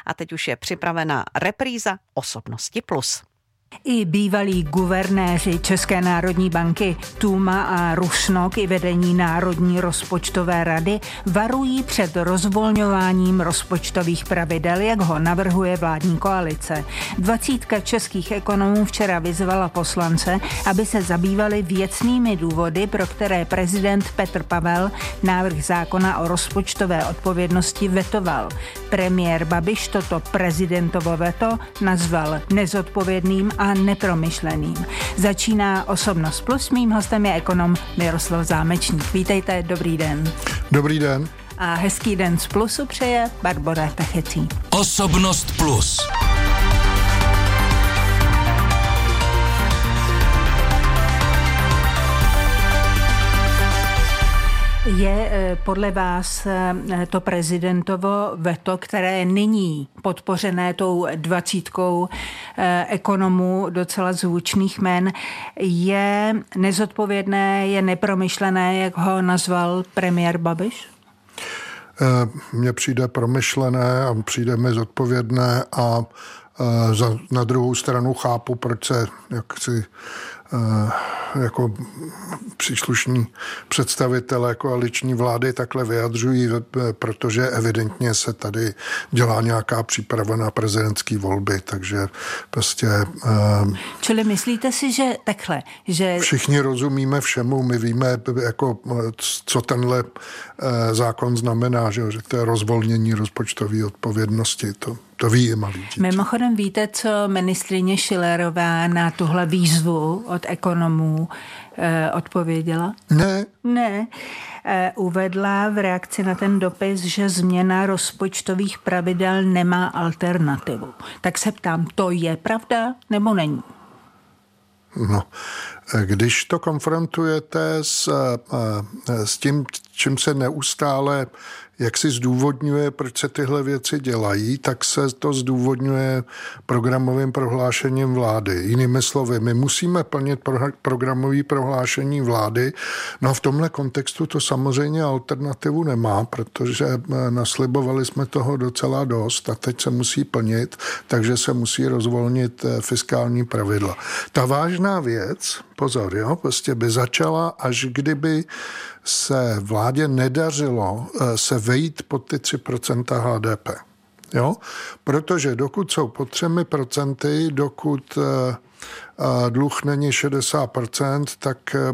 a teď už je připravena repríza Osobnosti plus. I bývalí guvernéři České národní banky Tůma a Rusnok i vedení Národní rozpočtové rady varují před rozvolňováním rozpočtových pravidel, jak ho navrhuje vládní koalice. 20 českých ekonomů včera vyzvala poslance, aby se zabývali věcnými důvody, pro které prezident Petr Pavel návrh zákona o rozpočtové odpovědnosti vetoval. Premiér Babiš toto prezidentovo veto nazval nezodpovědným a nepromyšleným. Začíná Osobnost plus. Mým hostem je ekonom Miroslav Zámečník. Vítejte, dobrý den. Dobrý den. A hezký den z Plusu přeje Barbora Tachecí. Osobnost plus. Je podle vás to prezidentovo veto, které je nyní podpořené tou 20 ekonomů docela zvučných jmen, je nezodpovědné, je nepromyšlené, jak ho nazval premiér Babiš? Mně přijde promyšlené a přijde mi zodpovědné a na druhou stranu chápu, proč se jako příslušní představitelé koaliční vlády takhle vyjadřují, protože evidentně se tady dělá nějaká příprava na prezidentské volby, takže prostě... Čili myslíte si, že takhle, že... Všichni rozumíme všemu, my víme, jako, co tenhle zákon znamená, že to je rozvolnění rozpočtové odpovědnosti, to ví i malí děti. Mimochodem víte, co ministryně Schillerová na tuhle výzvu od ekonomů odpověděla? Ne. Uvedla v reakci na ten dopis, že změna rozpočtových pravidel nemá alternativu. Tak se ptám, to je pravda nebo není? No, když to konfrontujete s tím, čím se neustále jak si zdůvodňuje, proč se tyhle věci dělají, tak se to zdůvodňuje programovým prohlášením vlády. Jinými slovy, my musíme plnit programové prohlášení vlády, no a v tomhle kontextu to samozřejmě alternativu nemá, protože naslibovali jsme toho docela dost a teď se musí plnit, takže se musí rozvolnit fiskální pravidla. Ta vážná věc, pozor, jo, prostě by začala, až kdyby se vládě nedařilo se vejít pod ty 3% HDP. Jo? Protože dokud jsou pod 3%, dokud dluh není 60%, tak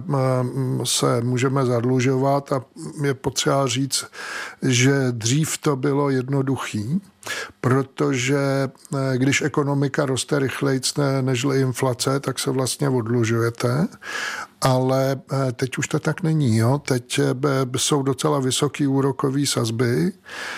se můžeme zadlužovat a je potřeba říct, že dřív to bylo jednoduchý, protože když ekonomika roste rychleji než inflace, tak se vlastně odlužujete, ale teď už to tak není. Jo? Teď jsou docela vysoké úrokové sazby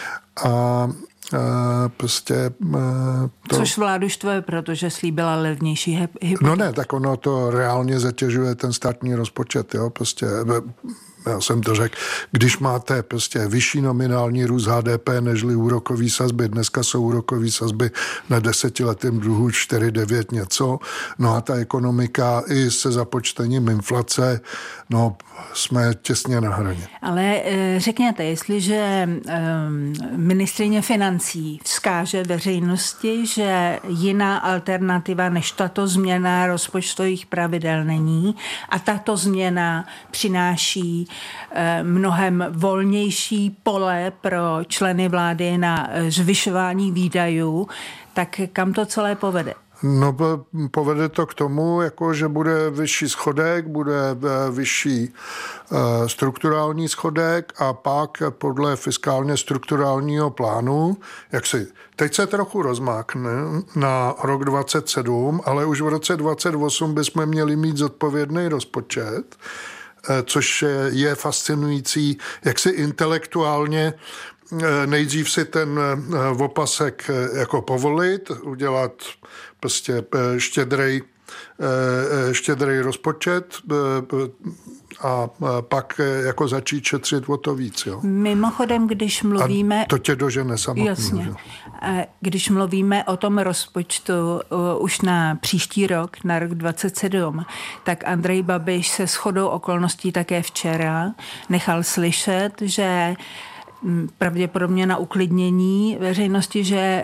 a prostě... Což vládu štve, protože slíbila levnější hypotéky. No ne, tak ono to reálně zatěžuje ten státní rozpočet, jo, prostě... Já jsem to řekl, když máte prostě vyšší nominální růst HDP nežli úrokový sazby, dneska jsou úrokový sazby na 10letém dluhu 4,9 něco, no a ta ekonomika i se započtením inflace, no jsme těsně na hraně. Ale řekněte, jestliže ministryně financí vzkáže veřejnosti, že jiná alternativa než tato změna rozpočtových pravidel není a tato změna přináší mnohem volnější pole pro členy vlády na zvyšování výdajů, tak kam to celé povede? No, povede to k tomu, jako, že bude vyšší schodek, bude vyšší strukturální schodek a pak podle fiskálně strukturálního plánu, teď se trochu rozmákne na rok 2027, ale už v roce 2028 bychom měli mít zodpovědný rozpočet, což je fascinující, jak si intelektuálně nejdřív si ten opasek jako povolit, udělat prostě štědrej rozpočet a pak jako začít šetřit o to víc. Jo. Mimochodem, když mluvíme... A to tě dožene samotný. Jasně. Když mluvíme o tom rozpočtu už na příští rok, na rok 2027, tak Andrej Babiš se shodou okolností také včera nechal slyšet, že pravděpodobně na uklidnění veřejnosti, že